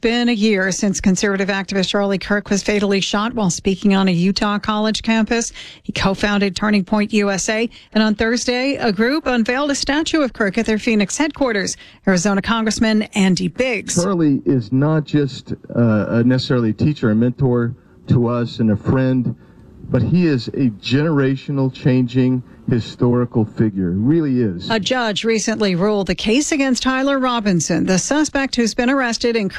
been a year since conservative activist Charlie Kirk was fatally shot while speaking on a Utah college campus. He co-founded Turning Point USA, and on Thursday, a group unveiled a statue of Kirk at their Phoenix headquarters. Arizona Congressman Andy Biggs. Charlie is not just necessarily a teacher, a mentor to us and a friend, but he is a generational changing historical figure. He really is. A judge recently ruled the case against Tyler Robinson, the suspect who's been arrested in